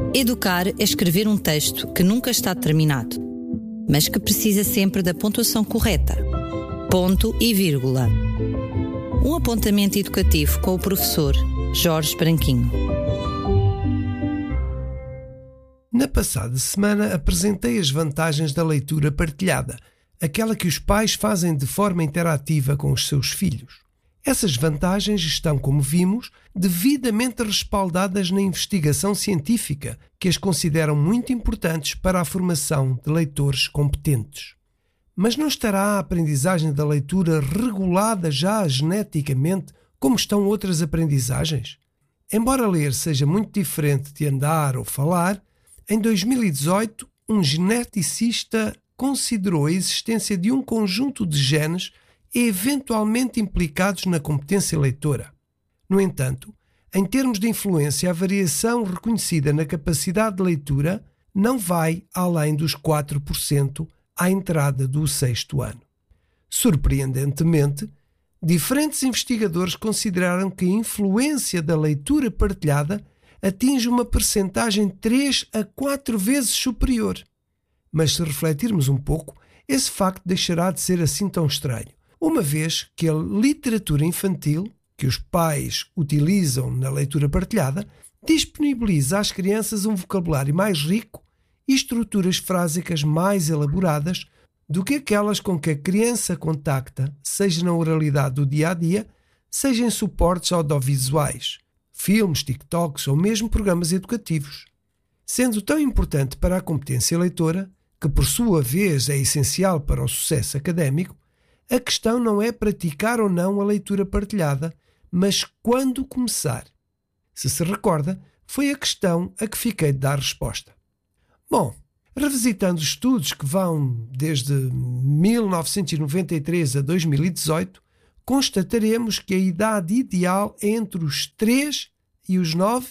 Educar é escrever um texto que nunca está terminado, mas que precisa sempre da pontuação correta. Ponto e vírgula. Um apontamento educativo com o professor Jorge Branquinho. Na passada semana apresentei as vantagens da leitura partilhada, aquela que os pais fazem de forma interativa com os seus filhos. Essas vantagens estão, como vimos, devidamente respaldadas na investigação científica, que as consideram muito importantes para a formação de leitores competentes. Mas não estará a aprendizagem da leitura regulada já geneticamente, como estão outras aprendizagens? Embora ler seja muito diferente de andar ou falar, em 2018, um geneticista considerou a existência de um conjunto de genes eventualmente implicados na competência leitora. No entanto, em termos de influência, a variação reconhecida na capacidade de leitura não vai além dos 4% à entrada do 6º ano. Surpreendentemente, diferentes investigadores consideraram que a influência da leitura partilhada atinge uma percentagem 3 a 4 vezes superior. Mas se refletirmos um pouco, esse facto deixará de ser assim tão estranho, uma vez que a literatura infantil, que os pais utilizam na leitura partilhada, disponibiliza às crianças um vocabulário mais rico e estruturas frásicas mais elaboradas do que aquelas com que a criança contacta, seja na oralidade do dia-a-dia, seja em suportes audiovisuais, filmes, TikToks ou mesmo programas educativos. Sendo tão importante para a competência leitora, que por sua vez é essencial para o sucesso académico, a questão não é praticar ou não a leitura partilhada, mas quando começar. Se recorda, foi a questão a que fiquei de dar resposta. Bom, revisitando estudos que vão desde 1993 a 2018, constataremos que a idade ideal é entre os 3 e os 9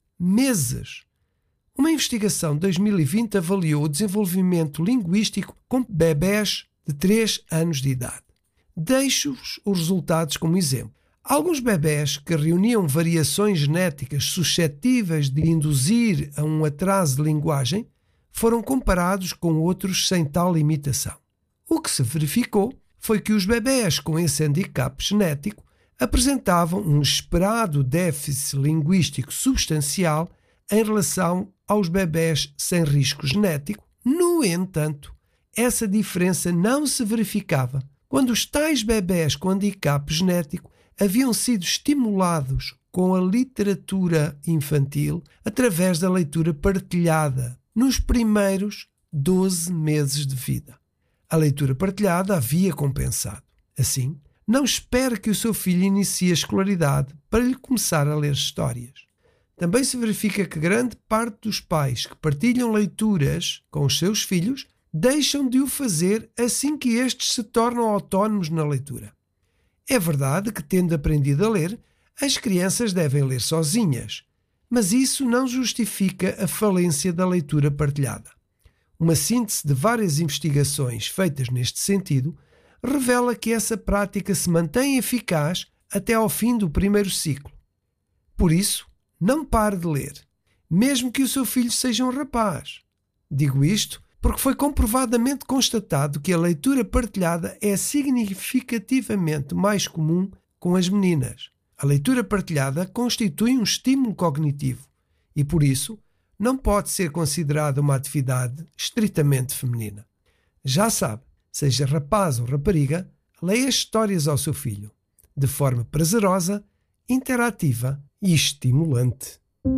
meses. Uma investigação de 2020 avaliou o desenvolvimento linguístico com bebés de 3 anos de idade. Deixo-vos os resultados como exemplo. Alguns bebés que reuniam variações genéticas suscetíveis de induzir a um atraso de linguagem foram comparados com outros sem tal limitação. O que se verificou foi que os bebés com esse handicap genético apresentavam um esperado déficit linguístico substancial em relação aos bebés sem risco genético. No entanto, essa diferença não se verificava quando os tais bebés com handicap genético haviam sido estimulados com a literatura infantil através da leitura partilhada nos primeiros 12 meses de vida. A leitura partilhada havia compensado. Assim, não espere que o seu filho inicie a escolaridade para lhe começar a ler histórias. Também se verifica que grande parte dos pais que partilham leituras com os seus filhos deixam de o fazer assim que estes se tornam autónomos na leitura. É verdade que, tendo aprendido a ler, as crianças devem ler sozinhas, mas isso não justifica a falência da leitura partilhada. Uma síntese de várias investigações feitas neste sentido revela que essa prática se mantém eficaz até ao fim do primeiro ciclo. Por isso, não pare de ler, mesmo que o seu filho seja um rapaz. Digo isto porque foi comprovadamente constatado que a leitura partilhada é significativamente mais comum com as meninas. A leitura partilhada constitui um estímulo cognitivo e, por isso, não pode ser considerada uma atividade estritamente feminina. Já sabe, seja rapaz ou rapariga, leia histórias ao seu filho, de forma prazerosa, interativa e estimulante.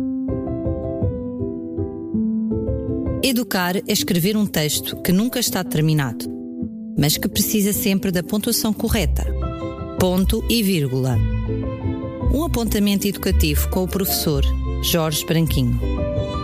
Educar é escrever um texto que nunca está terminado, mas que precisa sempre da pontuação correta. Ponto e vírgula. Um apontamento educativo com o professor Jorge Branquinho.